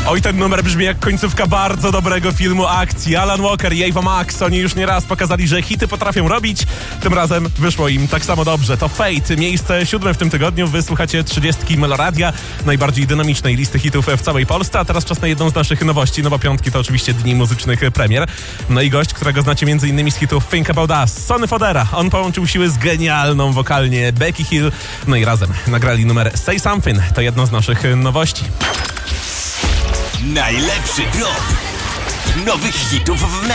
Oj, ten numer brzmi jak końcówka bardzo dobrego filmu akcji. Alan Walker i Ava Max, oni już nieraz pokazali, że hity potrafią robić. Tym razem wyszło im tak samo dobrze. To Fate, miejsce 7 w tym tygodniu. Wysłuchacie 30 Meloradia, najbardziej dynamicznej listy hitów w całej Polsce. A teraz czas na jedną z naszych nowości. No bo piątki to oczywiście dni muzycznych premier. No i gość, którego znacie m.in. z hitów Think About Us, Sonny Fodera. On połączył siły z genialną wokalnie Becky Hill. No i razem nagrali numer Say Something. To jedno z naszych nowości. Najlepszy drop nowych hitów w